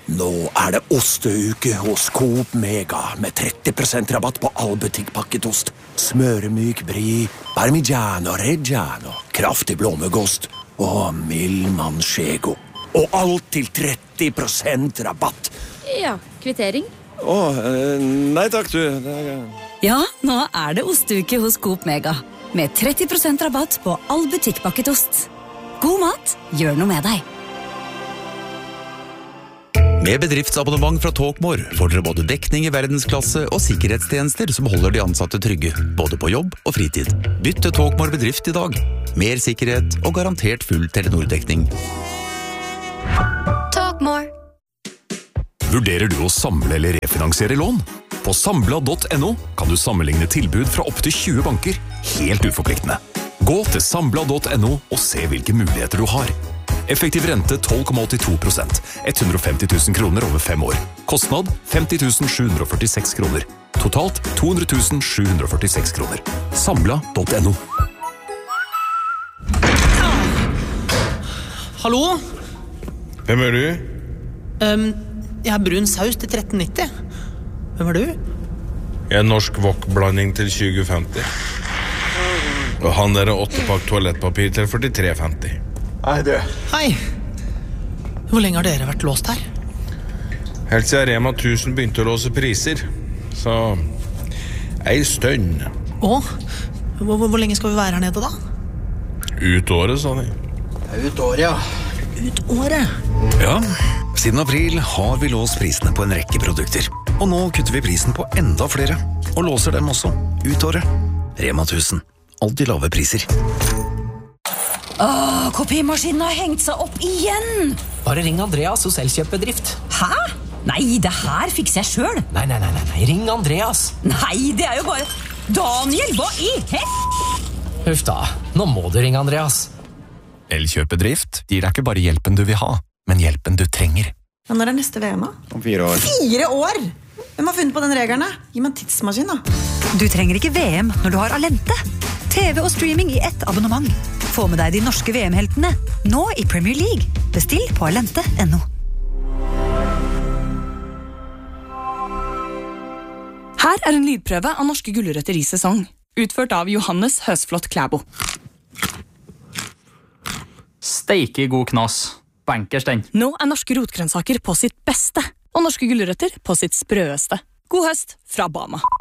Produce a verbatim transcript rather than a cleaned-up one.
Nå er det osteuke hos Coop Mega med tretti prosent rabatt på all butikkpakket ost. Smøremyk brie, parmigiano reggiano, kraftig blåmuggost og mild manchego. Og alt til tretti prosent rabatt. Ja, kvittering. Åh, nei takk du. Ja, nå er det osteuke hos Coop Mega. Med tretti prosent rabatt på all butikkpakket ost. God mat, gjør noe med deg. Med bedriftsabonnement fra Talkmore får dere både dekning i verdensklasse og sikkerhetstjenester som holder de ansatte trygge, både på jobb og fritid. Bytt til Talkmore bedrift i dag. Mer sikkerhet og garantert full Telenor-dekning. Talkmore. Vurderer du å samle eller refinansiere lån? På Sambla punktum no kan du sammenligne tilbud fra opp til tjue banker, helt uforpliktende. Gå til Sambla punktum no og se hvilke muligheter du har. Effektiv rente tolv komma åttito prosent, hundre og femti tusen kroner over fem år. Kostnad femti tusen sju hundre og førtiseks kroner. Totalt to hundre tusen sju hundre og førtiseks kroner. Sambla punktum no. Hallo? Hvem er du? Um, jeg har brun saus til tretten nitti. Hvem er du? Jeg er norsk wok-blanding til tjue femti. Og han der er åttepakk toalettpapir til førtitre femti. Hei, du. Hei. Hvor lenge har dere vært låst her? Helt siden Rema tusen begynte å låse priser. Så ei stønn. Å? Hvor, hvor lenge skal vi være her nede da? Ut året, sa de. Ut året, ja. Ut året? Ja, siden april har vi låst prisene på en rekke produkter. Og nå kutter vi prisen på enda flere. Og låser dem også. Ut året. Rema tusen. Alltid lave priser. Åh, kopimaskinen har hengt seg opp igjen! Bare ring Andreas hos Elkjøp-bedrift. Hæ? Nei, det her fikser jeg selv. Nei, nei, nei, nei, nei, ring Andreas. Nei, det er jo bare... Daniel, hva i hett? Huff da, nå må du ringe Andreas. Elkjøp-bedrift gir deg ikke bare hjelpen du vil ha, men hjelpen du trenger. Ja, når er neste V M da? Om fire år. Fire år? Hvem har funnet på den regelen? Gi meg en tidsmaskin da. Du trenger ikke V M når du har Alente. T V og streaming i ett abonnement. Få med deg de norske V M-heltene, nå i Premier League. Bestill på alente punktum no. Her er en lydprøve av norske gulrøtter i sesong, utført av Johannes Høsflot Klæbo. Steike god knas. Bankers den. Nå er norske rotgrønnsaker på sitt beste, og norske gulrøtter på sitt sprøeste. God høst fra Bama.